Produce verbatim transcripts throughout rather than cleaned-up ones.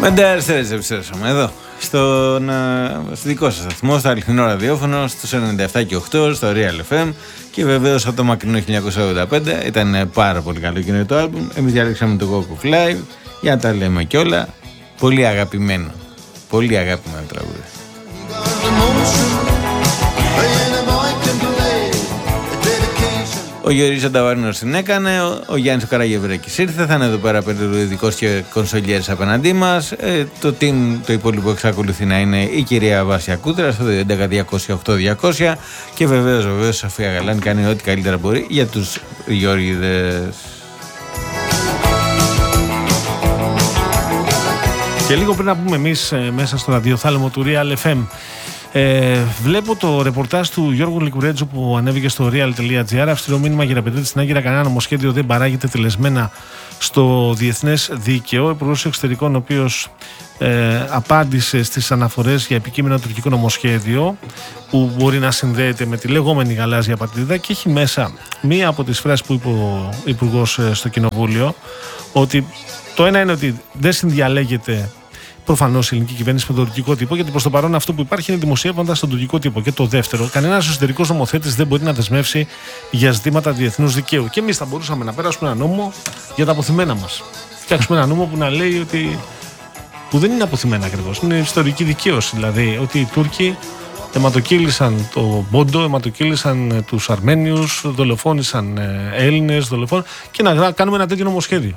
Μεντέρστερες επιστρέψαμε εδώ στον, στο δικό σας σταθμό, στο αληθινό ραδιόφωνο, στους ενενήντα επτά και οκτώ, στο Real εφ εμ, και βεβαίως από το μακρινό χίλια εννιακόσια ογδόντα πέντε. Ήταν πάρα πολύ καλό εκείνο το άλμπουμ. Εμείς διαλέξαμε το Walk of Life για να τα λέμε κιόλα. Πολύ αγαπημένο, πολύ αγαπημένο τραγούδι. Ο Γιώργης Ανταβαρίνος την έκανε, ο, ο Γιάννης ο Καραγευρέκης ήρθε, θα είναι εδώ πέρα περιοδικός και κονσολιέρης απέναντί μας. Ε, το team το υπόλοιπο εξακολουθεί να είναι η κυρία Βάσια Κούτρα στο έντεκα διακόσια οκτώ διακόσια και βεβαίως βεβαίως η Σοφία Γαλάνη κάνει ό,τι καλύτερα μπορεί για τους Γιώργηδες. Και λίγο πριν να πούμε εμείς ε, μέσα στο ραδιοθάλαμο του Real εφ εμ, Ε, βλέπω το ρεπορτάζ του Γιώργου Λικουρέτζου που ανέβηκε στο real.gr. Αυστηρό μήνυμα για απαιτείται στην Άγκυρα. Κανένα νομοσχέδιο δεν παράγεται τελεσμένα στο διεθνές δίκαιο. Ο Υπουργός Εξωτερικών, ο οποίος ε, απάντησε στις αναφορές για επικείμενο τουρκικό νομοσχέδιο που μπορεί να συνδέεται με τη λεγόμενη γαλάζια παρτίδα, και έχει μέσα μία από τις φράσεις που είπε ο Υπουργός στο Κοινοβούλιο, ότι το ένα είναι ότι δεν συνδιαλέγεται προφανώς η ελληνική κυβέρνηση με τον τουρκικό τύπο, γιατί προς το παρόν αυτό που υπάρχει είναι δημοσιεύοντα στον τουρκικό τύπο. Και το δεύτερο, κανένας εσωτερικός νομοθέτης δεν μπορεί να δεσμεύσει για ζητήματα διεθνούς δικαίου. Και εμείς θα μπορούσαμε να περάσουμε ένα νόμο για τα αποθυμένα μας. Φτιάξουμε ένα νόμο που να λέει ότι. Που δεν είναι αποθυμένα ακριβώς. Είναι ιστορική δικαίωση. Δηλαδή ότι οι Τούρκοι αιματοκύλησαν το Πόντο, αιματοκύλησαν τους Αρμένιους, δολοφόνησαν Έλληνες, δολοφόν, και να κάνουμε ένα τέτοιο νομοσχέδιο.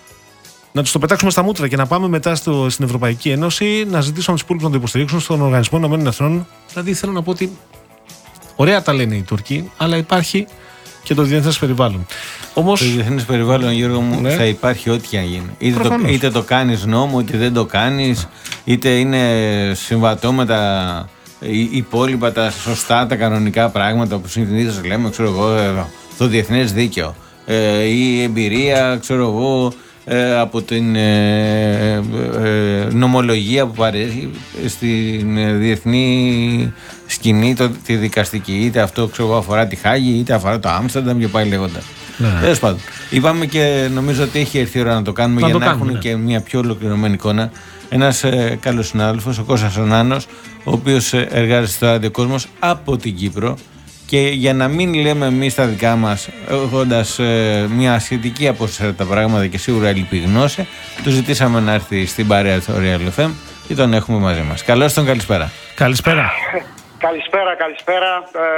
Να τους το πετάξουμε στα μούτρα και να πάμε μετά στο, στην Ευρωπαϊκή Ένωση, να ζητήσουμε από τους υπόλοιπους να το υποστηρίξουν στον Οργανισμό Ηνωμένων Εθνών. Δηλαδή θέλω να πω ότι ωραία τα λένε οι Τούρκοι, αλλά υπάρχει και το διεθνές περιβάλλον. Όμως, το διεθνές περιβάλλον, Γιώργο μου, ναι, θα υπάρχει ό,τι και να γίνει. Είτε το, είτε το κάνεις νόμο, είτε δεν το κάνεις, είτε είναι συμβατό με τα υπόλοιπα, τα σωστά, τα κανονικά πράγματα που συνήθως λέμε, ξέρω εγώ, το διεθνές δίκαιο. Ε, η εμπειρία, ξέρω εγώ, από την ε, ε, νομολογία που παρέχει στην διεθνή σκηνή, το, τη δικαστική, είτε αυτό ξέρω, αφορά τη Χάγη, είτε αφορά το Άμστερνταμ και πάει λέγοντα. Τέλος ναι. πάντων, είπαμε και νομίζω ότι έχει έρθει η ώρα να το κάνουμε, να για το να κάνουμε, έχουν ναι. και μια πιο ολοκληρωμένη εικόνα. Ένας ε, καλός συνάδελφος, ο Κώστας ο Νάνος, ο οποίος εργάζεται στο Ράδιο Κόσμος από την Κύπρο. Και για να μην λέμε εμείς τα δικά μας, έχοντας ε, μια σχετική απόσταση τα πράγματα και σίγουρα λυπή γνώση, του ζητήσαμε να έρθει στην παρέα του Real εφ εμ και τον έχουμε μαζί μας. Καλώς τον, καλησπέρα. Καλησπέρα. Καλησπέρα, καλησπέρα.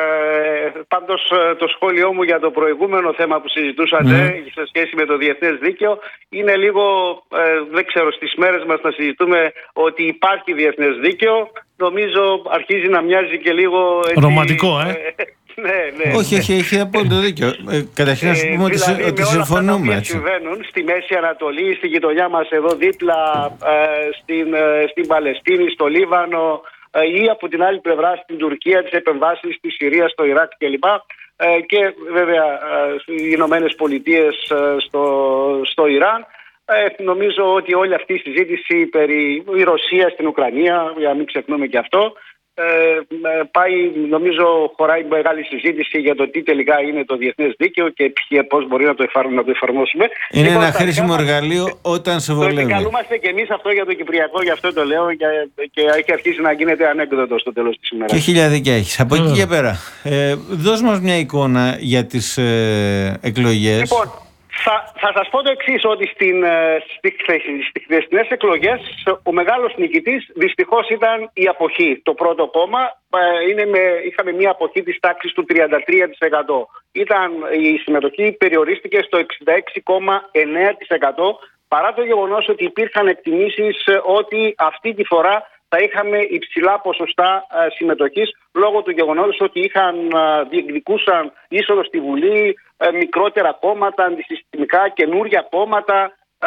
Ε, πάντως το σχόλιο μου για το προηγούμενο θέμα που συζητούσατε mm. σε σχέση με το διεθνές δίκαιο είναι λίγο, ε, δεν ξέρω, στις μέρες μας να συζητούμε ότι υπάρχει διεθνές δίκαιο. Νομίζω αρχίζει να μοιάζει και λίγο... Έτσι, ρομαντικό, ε! Ναι, ναι. Όχι, όχι, έχει απόλυτο δίκιο. Ε, καταρχήν να σου πούμε ότι, δηλαδή, ότι συμφωνούμε. Όλα αυτά συμβαίνουν στη Μέση Ανατολή, στη γειτονιά μας εδώ δίπλα, ε, στην, ε, στην Παλαιστίνη, στο Λίβανο, ή από την άλλη πλευρά στην Τουρκία, τις επεμβάσεις στη Συρία, στο Ιράκ κλπ. Και βέβαια οι Ηνωμένες Πολιτείες στο, στο Ιράν. Ε, νομίζω ότι όλη αυτή η συζήτηση περί η Ρωσία στην Ουκρανία, για να μην ξεχνούμε και αυτό, ε, πάει, νομίζω χωράει μεγάλη συζήτηση για το τι τελικά είναι το διεθνές δίκαιο και πώς μπορεί να το, να το εφαρμόσουμε. Είναι λοιπόν, ένα χρήσιμο εργαλείο όταν σε βολεύει. Το επικαλούμαστε και εμείς αυτό για το Κυπριακό, γι' αυτό το λέω, και, και έχει αρχίσει να γίνεται ανέκδοτο στο τέλος της ημέρας. Και χίλια δίκαια έχεις. Από εκεί και πέρα, ε, δώσ' μας μια εικόνα για τις ε, εκλογές. Λοιπόν, Θα, θα σας πω το εξής, ότι στην, στις στη χθεσινές εκλογές ο μεγάλος νικητής δυστυχώς ήταν η αποχή. Το πρώτο κόμμα είναι με, είχαμε μια αποχή της τάξης του τριάντα τρία τοις εκατό. Ήταν, η συμμετοχή περιορίστηκε στο εξήντα έξι κόμμα εννέα τοις εκατό, παρά το γεγονός ότι υπήρχαν εκτιμήσεις ότι αυτή τη φορά θα είχαμε υψηλά ποσοστά συμμετοχής λόγω του γεγονότος ότι είχαν, διεκδικούσαν είσοδο στη Βουλή μικρότερα κόμματα, αντισυστημικά, καινούρια κόμματα. Ε,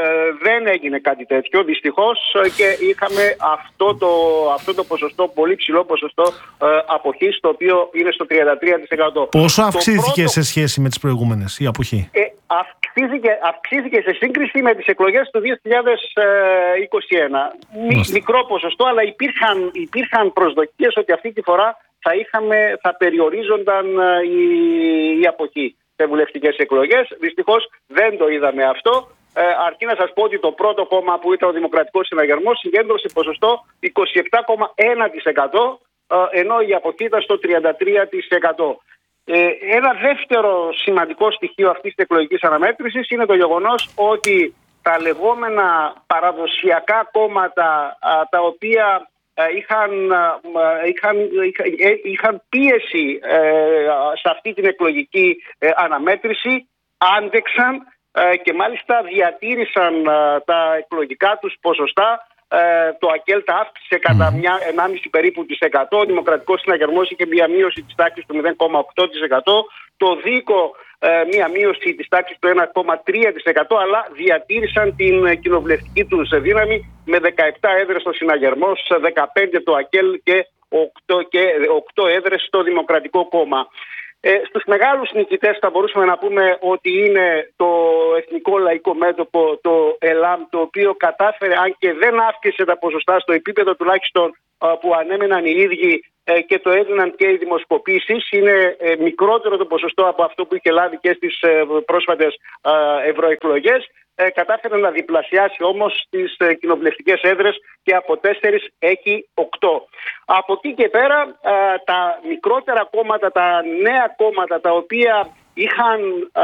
δεν έγινε κάτι τέτοιο δυστυχώς και είχαμε αυτό το, αυτό το ποσοστό, πολύ ψηλό ποσοστό ε, αποχής, το οποίο είναι στο τριάντα τρία τοις εκατό. Πόσο αυξήθηκε πρώτο, σε σχέση με τις προηγούμενες η αποχή? Ε, αυξήθηκε, αυξήθηκε σε σύγκριση με τις εκλογές του δύο χιλιάδες είκοσι ένα. Μη, μικρό ποσοστό, αλλά υπήρχαν, υπήρχαν προσδοκίες ότι αυτή τη φορά θα, είχαμε, θα περιορίζονταν η, η αποχή σε βουλευτικές εκλογές. Δυστυχώς δεν το είδαμε αυτό Ε, αρκεί να σας πω ότι το πρώτο κόμμα που ήταν ο Δημοκρατικός Συναγερμός συγκέντρωσε ποσοστό είκοσι επτά κόμμα ένα τοις εκατό, ε, ενώ η αποχή ήταν στο τριάντα τρία τοις εκατό. Ε, ένα δεύτερο σημαντικό στοιχείο αυτής της εκλογικής αναμέτρησης είναι το γεγονός ότι τα λεγόμενα παραδοσιακά κόμματα, α, τα οποία α, είχαν, α, είχαν, είχαν, είχαν πίεση ε, σε αυτή την εκλογική ε, αναμέτρηση, άντεξαν ε, και μάλιστα διατήρησαν ε, τα εκλογικά τους ποσοστά. Ε, το ΑΚΕΛ τα αύξησε κατά μια, ενάμιση περίπου της εκατό. Ο Δημοκρατικός Συναγερμός είχε μια μείωση της τάξης του μηδέν κόμμα οκτώ τοις εκατό. Το ΔΙΚΟ ε, μια μείωση της τάξης του ένα κόμμα τρία τοις εκατό, αλλά διατήρησαν την κοινοβουλευτική τους δύναμη με δεκαεπτά έδρες στο Συναγερμό, δεκαπέντε το ΑΚΕΛ και οκτώ, και οκτώ έδρες στο Δημοκρατικό Κόμμα. Ε, στους μεγάλους νικητές θα μπορούσαμε να πούμε ότι είναι το Εθνικό Λαϊκό Μέτωπο, το ΕΛΑΜ, το οποίο κατάφερε, αν και δεν αύξησε τα ποσοστά στο επίπεδο τουλάχιστον που ανέμεναν οι ίδιοι ε, και το έδιναν και οι δημοσκοπήσεις, είναι ε, μικρότερο το ποσοστό από αυτό που είχε λάβει και στις ε, πρόσφατες ε, ευρωεκλογές. Ε, κατάφερε να διπλασιάσει όμως τις ε, κοινοβουλευτικές έδρες και από τέσσερις έχει οκτώ. Από εκεί και πέρα ε, τα μικρότερα κόμματα, τα νέα κόμματα τα οποία είχαν,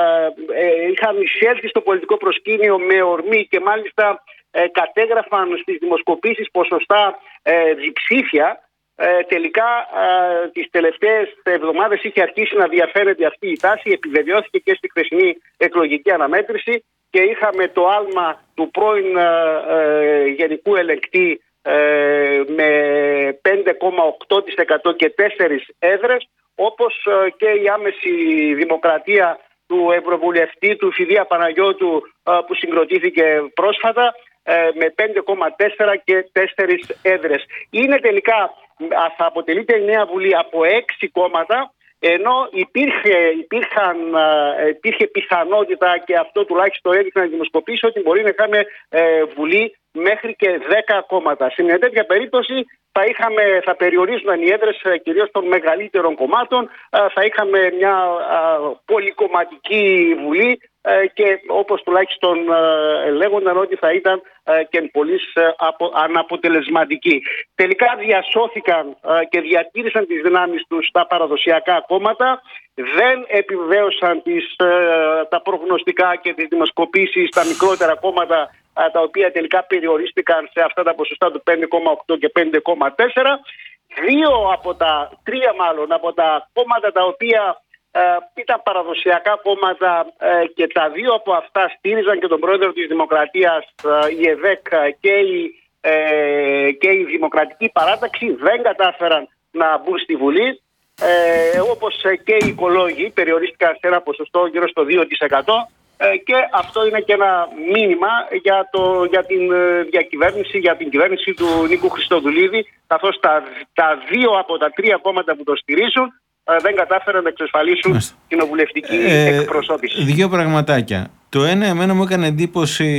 ε, ε, είχαν εισέλθει στο πολιτικό προσκήνιο με ορμή και μάλιστα ε, κατέγραφαν στις δημοσκοπήσεις ποσοστά ε, διψήφια, ε, τελικά ε, τις τελευταίες εβδομάδες είχε αρχίσει να διαφαίνεται αυτή η τάση, επιβεβαιώθηκε και στη χθεσινή εκλογική αναμέτρηση. Και είχαμε το άλμα του πρώην ε, γενικού ελεγκτή ε, με πέντε κόμμα οκτώ τοις εκατό και τέσσερις έδρες, όπως ε, και η άμεση δημοκρατία του Ευρωβουλευτή του Φιδία Παναγιώτου ε, που συγκροτήθηκε πρόσφατα ε, με πέντε κόμμα τέσσερα και τέσσερις έδρες. Είναι τελικά, θα αποτελείται η νέα Βουλή από έξι κόμματα, ενώ υπήρχε, υπήρχαν, υπήρχε πιθανότητα, και αυτό τουλάχιστον έδειχναν οι δημοσκοπήσεις, ότι μπορεί να είχαμε ε, Βουλή μέχρι και δέκα κόμματα. Σε μια τέτοια περίπτωση θα, είχαμε, θα περιορίζονταν οι έδρες κυρίως των μεγαλύτερων κομμάτων, θα είχαμε μια α, πολυκομματική Βουλή και όπως τουλάχιστον λέγονταν ότι θα ήταν και πολύ αναποτελεσματική. Τελικά διασώθηκαν και διατήρησαν τις δυνάμεις τους τα παραδοσιακά κόμματα, δεν επιβεβαίωσαν τις, τα προγνωστικά και τις δημοσκοπήσεις τα μικρότερα κόμματα, τα οποία τελικά περιορίστηκαν σε αυτά τα ποσοστά του πέντε κόμμα οκτώ και πέντε κόμμα τέσσερα. Δύο από τα, τρία μάλλον, από τα κόμματα τα οποία ε, ήταν παραδοσιακά κόμματα ε, και τα δύο από αυτά στήριζαν και τον πρόεδρο της Δημοκρατίας, ε, η ΕΔΕΚ και η, ε, και η Δημοκρατική Παράταξη, δεν κατάφεραν να μπουν στη Βουλή. Ε, όπως και οι οικολόγοι περιορίστηκαν σε ένα ποσοστό γύρω στο δύο τοις εκατό. Και αυτό είναι και ένα μήνυμα για, το, για την διακυβέρνηση, για την κυβέρνηση του Νίκου Χριστοδουλίδη, καθώς τα, τα δύο από τα τρία κόμματα που το στηρίζουν δεν κατάφεραν να εξασφαλίσουν κοινοβουλευτική ε, εκπροσώπηση. Δύο πραγματάκια. Το ένα, εμένα μου έκανε εντύπωση,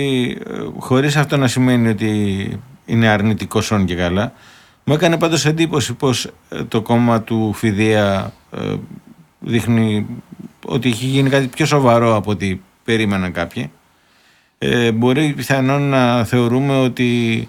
χωρίς αυτό να σημαίνει ότι είναι αρνητικό σόν και καλά, μου έκανε πάντως εντύπωση πως το κόμμα του Φιδία ε, δείχνει ότι έχει γίνει κάτι πιο σοβαρό από ό,τι περίμεναν κάποιοι. Ε, μπορεί πιθανόν να θεωρούμε ότι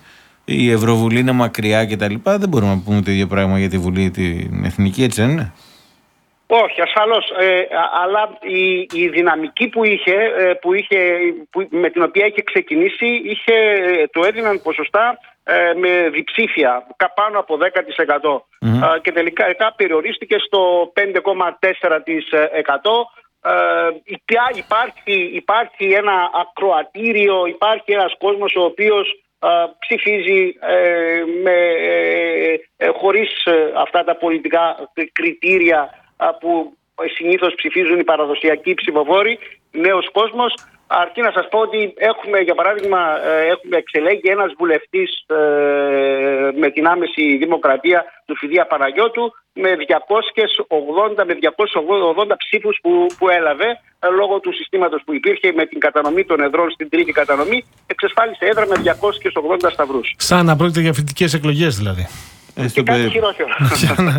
η Ευρωβουλή είναι μακριά και τα λοιπά. Δεν μπορούμε να πούμε το ίδιο πράγμα για τη Βουλή την Εθνική, έτσι δεν είναι? Όχι, ασφαλώς. Ε, αλλά η, η δυναμική που είχε, που είχε που, με την οποία είχε ξεκινήσει, είχε, το έδιναν ποσοστά ε, με διψήφια, πάνω από δέκα τοις εκατό. Mm-hmm. Ε, και τελικά περιορίστηκε στο πέντε κόμμα τέσσερα τοις εκατό. Uh, υπάρχει, υπάρχει ένα ακροατήριο, υπάρχει ένας κόσμος ο οποίος uh, ψηφίζει uh, με, uh, uh, χωρίς uh, αυτά τα πολιτικά κριτήρια uh, που συνήθως ψηφίζουν οι παραδοσιακοί ψηφοφόροι, νέος κόσμος. Αρκεί να σας πω ότι έχουμε, για παράδειγμα, έχουμε εξελέγει ένας βουλευτής ε, με την άμεση δημοκρατία του Φιδία Παναγιώτου με διακόσιες ογδόντα, με διακόσιες ογδόντα ψήφους που, που έλαβε ε, λόγω του συστήματος που υπήρχε με την κατανομή των εδρών στην τρίτη κατανομή, εξασφάλισε έδρα με διακόσιες ογδόντα σταυρούς. Σαν να πρόκειται για φοιτητικές εκλογές δηλαδή. Και κάτι χειρότερο.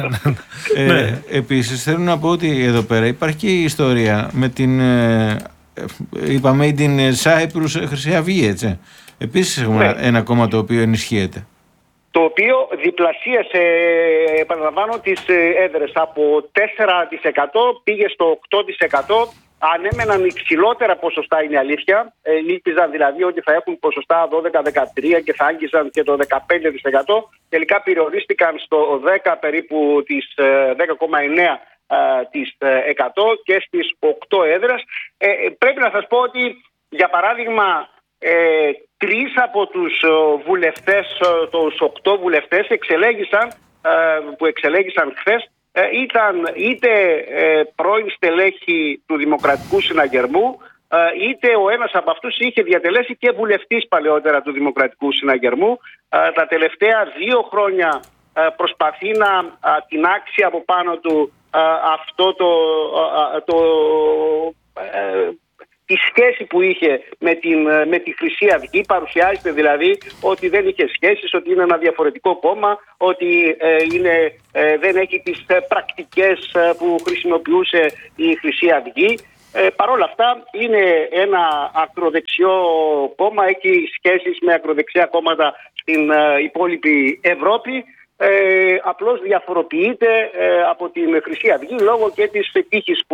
ε, επίσης θέλω να πω ότι εδώ πέρα υπάρχει και η ιστορία με την... Ε, είπαμε Made in Cyprus, Χρυσή Αυγή, έτσι. Επίσης έχουμε ναι. ένα κόμμα το οποίο ενισχύεται. Το οποίο διπλασίασε, επαναλαμβάνω, τις έδρες. Από τέσσερα τοις εκατό πήγε στο οκτώ τοις εκατό. Ανέμεναν υψηλότερα ποσοστά, είναι αλήθεια. Ήλπιζαν δηλαδή ότι θα έχουν ποσοστά δώδεκα δεκατρία και θα άγγιζαν και το δεκαπέντε τοις εκατό. Τελικά περιορίστηκαν στο δέκα περίπου, τις δέκα κόμμα εννέα τοις εκατό και στις οκτώ έδρες. Ε, πρέπει να σας πω ότι, για παράδειγμα, ε, τρεις από τους βουλευτές, τους οκτώ βουλευτές εξελέγησαν, ε, που εξελέγησαν χθες, ε, ήταν είτε ε, πρώην στελέχη του Δημοκρατικού Συναγερμού, ε, είτε ο ένας από αυτούς είχε διατελέσει και βουλευτής παλαιότερα του Δημοκρατικού Συναγερμού. Ε, τα τελευταία δύο χρόνια ε, προσπαθεί να ε, τινάξει από πάνω του ε, αυτό το... Ε, το ε, τη σχέση που είχε με, την, με τη Χρυσή Αυγή. Παρουσιάζεται δηλαδή ότι δεν είχε σχέσεις, ότι είναι ένα διαφορετικό κόμμα, ότι ε, είναι, ε, δεν έχει τις ε, πρακτικές ε, που χρησιμοποιούσε η Χρυσή Αυγή. Ε, Παρ' όλα αυτά είναι ένα ακροδεξιό κόμμα, έχει σχέσεις με ακροδεξιά κόμματα στην ε, υπόλοιπη Ευρώπη. Ε, απλώς διαφοροποιείται ε, από την Χρυσή Αυγή λόγω και της τύχης